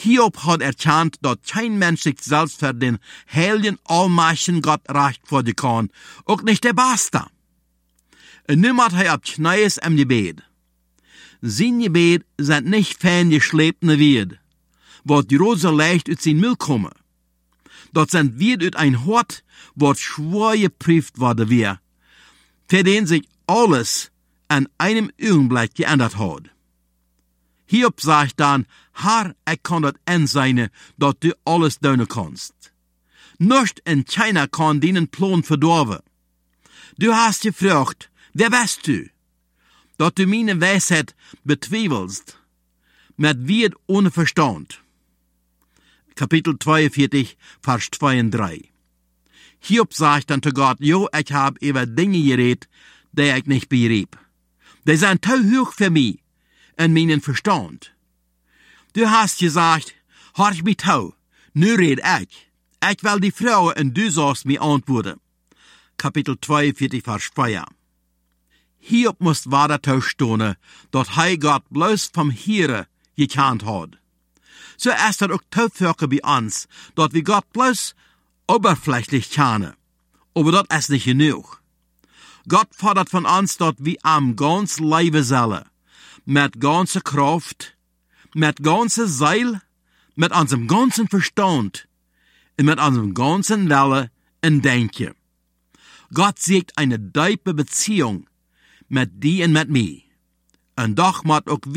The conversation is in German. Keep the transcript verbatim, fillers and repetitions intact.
Hiob hat erkannt, dass kein Mensch sich selbst für den heiligen, allmächtigen Gott rechtfertigen kann, auch nicht der Beste. Und nun hat er ab Knees im Gebet. Sein Gebet sind nicht ferngeschlebene Wied, wat große leicht uit sein Müll kommen. Dat sind Wied uit ein Hort, wat schwer geprüft worden wir, für den sich alles an einem Augenblick geändert hat. Hiob sagt dann, Herr, ich kann das einsehen, dass du alles tun kannst. Nicht in keiner kann deinen Plan verdorben. Du hast gefragt, wer bist du? Dass du meine Weisheit bezweifelst, mit Wied ohne Verstand. Kapitel zweiundvierzig, Vers zwei und drei. Hiob sagt dann zu Gott, jo, ich habe über Dinge geredet, die ich nicht begrieb. Die sind zu hoch für mich und meinen Verstand. Du hast gesagt, horch mich tau, nu red ich. Ich will die Frau und du sollst mir antworten. Kapitel zweiundvierzig, Vers zwei. Hiob muss weiter taustehen, dass er Gott bloß vom Hieren gekannt hat. So ist das auch Taufwirke bei uns, dass wir Gott bloß oberflächlich kennen. Aber das ist nicht genug. Gott fordert von uns, dass wir am ganzen Leben sollen, mit ganzer Kraft, mit ganzer Seil, mit unserem ganzen Verstand und mit unserem ganzen Wille und Denken. Gott sieht eine tiefe Beziehung mit dir und mit mir. Und doch muss auch